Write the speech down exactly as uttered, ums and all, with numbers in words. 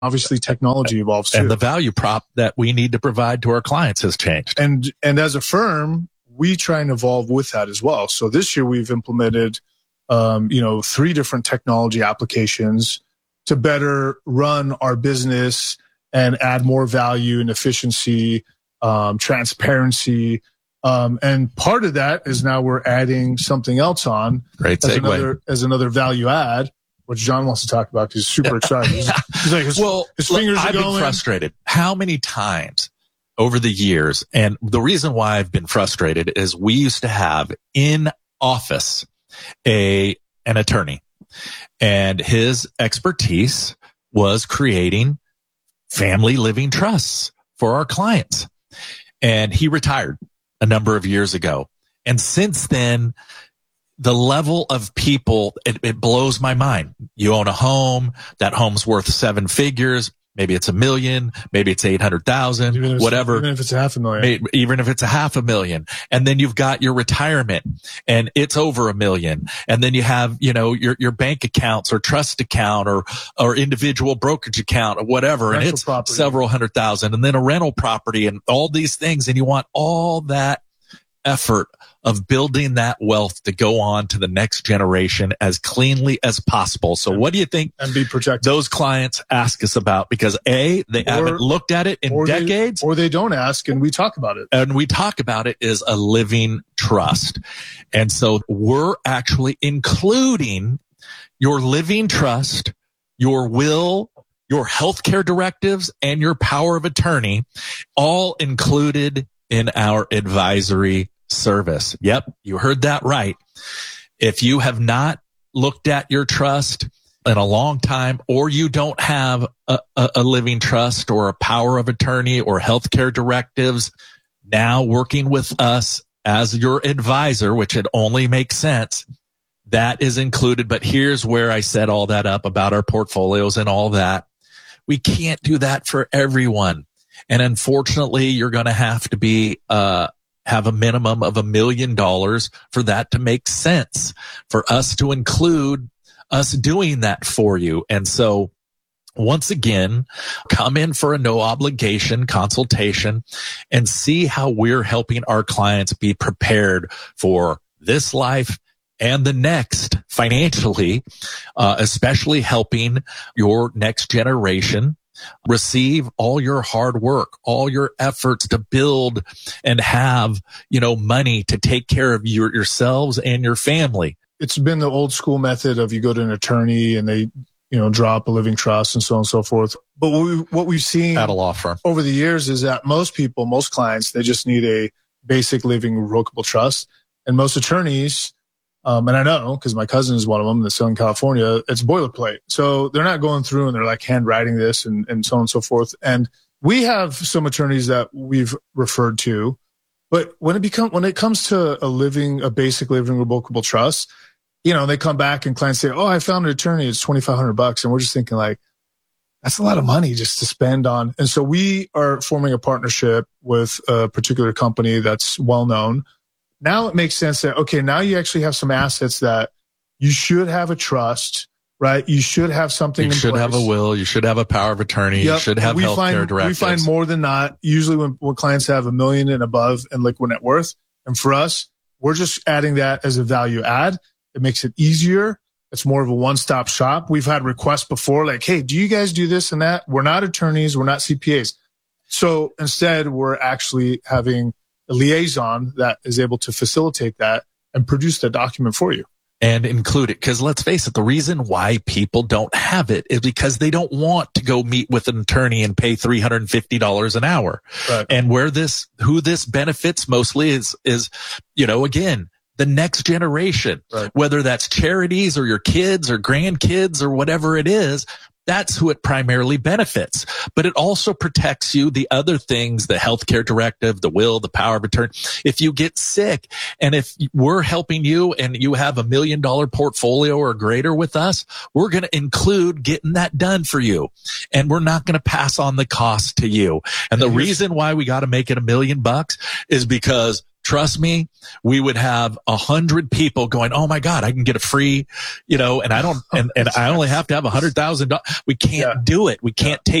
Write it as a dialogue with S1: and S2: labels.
S1: Obviously, technology evolves too.
S2: And the value prop that we need to provide to our clients has changed.
S1: And and as a firm, we try and evolve with that as well. So this year we've implemented, um, you know, three different technology applications to better run our business and add more value and efficiency, um, transparency. Um, and part of that is now we're adding something else on
S2: Great
S1: as
S2: segue.
S1: another, as another value add, which John wants to talk about because he's super excited. He's, he's like, his,
S2: well,
S1: his fingers
S2: look,
S1: are
S2: I've
S1: going.
S2: been frustrated. How many times over the years, and the reason why I've been frustrated is we used to have in office a an attorney, and his expertise was creating family living trusts for our clients. And he retired a number of years ago. And since then, the level of people, it, it blows my mind. You own a home, that home's worth seven figures. Maybe it's a million, maybe it's eight hundred thousand, whatever.
S1: Even if it's a half a million.
S2: Even if it's a half a million. And then you've got your retirement and it's over a million. And then you have, you know, your, your bank accounts or trust account or, or individual brokerage account or whatever.
S1: Rental
S2: and it's
S1: property.
S2: Several hundred thousand, and then a rental property and all these things. And you want all that effort of building that wealth to go on to the next generation as cleanly as possible. So what do you think
S1: and be protected.
S2: Those clients ask us about? Because A, they
S1: Or-
S2: haven't looked at it in
S1: or they-
S2: decades.
S1: or they don't ask and we talk about it.
S2: And we talk about it is a living trust. And so we're actually including your living trust, your will, your healthcare directives, and your power of attorney, all included in our advisory service. Yep, you heard that right. If you have not looked at your trust in a long time, or you don't have a, a, a living trust or a power of attorney or healthcare directives, now working with us as your advisor, which it only makes sense, that is included. But here's where I set all that up about our portfolios and all that. We can't do that for everyone. And unfortunately, you're going to have to be, uh, have a minimum of a million dollars for that to make sense, for us to include us doing that for you. And so once again, come in for a no obligation consultation and see how we're helping our clients be prepared for this life and the next financially, uh, especially helping your next generation receive all your hard work, all your efforts to build and have, you know, money to take care of your, yourselves and your family.
S1: It's been the old school method of you go to an attorney and they, you know, draw up a living trust and so on and so forth. But what, we, what we've seen
S2: at a law firm
S1: over the years is that most people, most clients, they just need a basic living revocable trust. And most attorneys, Um, and I know because my cousin is one of them in Southern California, it's boilerplate. So they're not going through and they're like handwriting this and, and so on and so forth. And we have some attorneys that we've referred to, but when it become, when it comes to a living, a basic living revocable trust, you know, they come back and clients say, oh, I found an attorney. It's twenty-five hundred bucks. And we're just thinking like, that's a lot of money just to spend on. And so we are forming a partnership with a particular company that's well known. Now it makes sense that, okay, now you actually have some assets that you should have a trust, right? You should have something
S2: You
S1: in
S2: should
S1: place.
S2: have a will. You should have a power of attorney.
S1: Yep.
S2: You should have
S1: we
S2: healthcare
S1: find,
S2: directives.
S1: We find more than not, usually when, when clients have a million and above in liquid net worth. And for us, we're just adding that as a value add. It makes it easier. It's more of a one-stop shop. We've had requests before like, hey, do you guys do this and that? We're not attorneys. We're not C P As. So instead, we're actually having a liaison that is able to facilitate that and produce that document for you.
S2: And include it. Because let's face it, the reason why people don't have it is because they don't want to go meet with an attorney and pay three hundred fifty dollars an hour.
S1: Right.
S2: And where this, who this benefits mostly is, is, you know, again, the next generation,
S1: right.
S2: Whether that's charities or your kids or grandkids or whatever it is. That's who it primarily benefits. But it also protects you, the other things, the healthcare directive, the will, the power of attorney. If you get sick and if we're helping you and you have a million dollar portfolio or greater with us, we're going to include getting that done for you. And we're not going to pass on the cost to you. And the reason why we got to make it a million bucks is because trust me, we would have a hundred people going, oh my God, I can get a free, you know, and I don't, and, and I only have to have a hundred thousand dollars. We can't
S1: Yeah.
S2: do it. We can't take